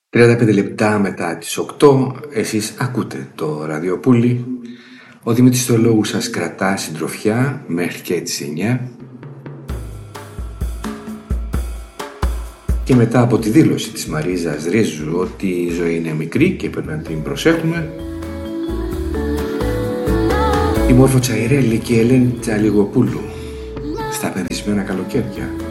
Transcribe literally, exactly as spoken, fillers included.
τριάντα πέντε λεπτά μετά τις οκτώ, εσείς ακούτε το ραδιοπούλι. Ο Δημήτρης Στολόγου σας κρατά συντροφιά μέχρι και τις εννιά. Και μετά από τη δήλωση της Μαρίζας Ρίζου ότι η ζωή είναι μικρή και πρέπει να την προσέχουμε, η Μόρφο Τσαϊρέλη και η Ελένη Τσαλιγοπούλου στα πενθυσμένα καλοκαίρια.